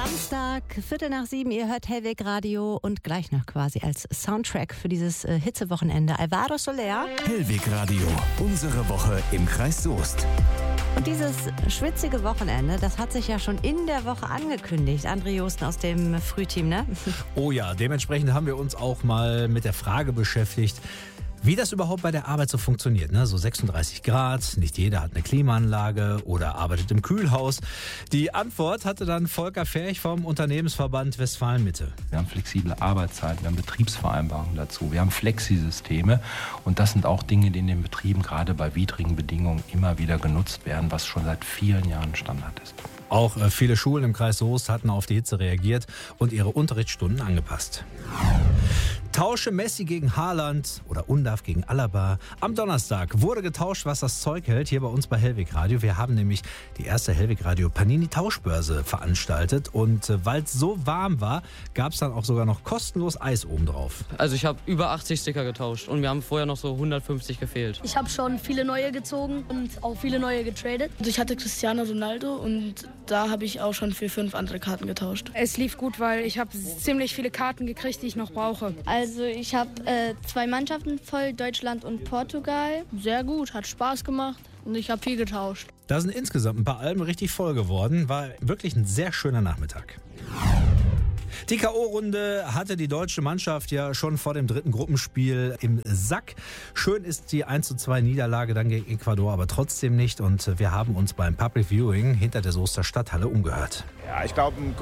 Samstag, 6:45, ihr hört Hellweg Radio und gleich noch quasi als Soundtrack für dieses Hitzewochenende Alvaro Soler. Hellweg Radio, unsere Woche im Kreis Soest. Und dieses schwitzige Wochenende, das hat sich ja schon in der Woche angekündigt. André Josten aus dem Frühteam, ne? Oh ja, dementsprechend haben wir uns auch mal mit der Frage beschäftigt, wie das überhaupt bei der Arbeit so funktioniert. Ne? So 36 Grad, nicht jeder hat eine Klimaanlage oder arbeitet im Kühlhaus. Die Antwort hatte dann Volker Ferch vom Unternehmensverband Westfalen-Mitte. Wir haben flexible Arbeitszeiten, wir haben Betriebsvereinbarungen dazu, wir haben Flexisysteme und das sind auch Dinge, die in den Betrieben gerade bei widrigen Bedingungen immer wieder genutzt werden, was schon seit vielen Jahren Standard ist. Auch viele Schulen im Kreis Soest hatten auf die Hitze reagiert und ihre Unterrichtsstunden angepasst. Tausche Messi gegen Haaland oder Undav gegen Alaba. Am Donnerstag wurde getauscht, was das Zeug hält, hier bei uns bei Hellweg Radio. Wir haben nämlich die erste Hellweg Radio Panini Tauschbörse veranstaltet. Und weil es so warm war, gab es dann auch sogar noch kostenlos Eis obendrauf. Also ich habe über 80 Sticker getauscht und mir haben vorher noch so 150 gefehlt. Ich habe schon viele neue gezogen und auch viele neue getradet. Also ich hatte Cristiano Ronaldo und da habe ich auch schon für 5 andere Karten getauscht. Es lief gut, weil ich habe ziemlich viele Karten gekriegt, die ich noch brauche. Also ich habe 2 Mannschaften voll, Deutschland und Portugal. Sehr gut, hat Spaß gemacht und ich habe viel getauscht. Da sind insgesamt ein paar Alben richtig voll geworden. War wirklich ein sehr schöner Nachmittag. Die K.O.-Runde hatte die deutsche Mannschaft ja schon vor dem 3. Gruppenspiel im Sack. Schön ist die 1:2 Niederlage dann gegen Ecuador, aber trotzdem nicht. Und wir haben uns beim Public Viewing hinter der Soester Stadthalle umgehört. Ja, ich glaube, ein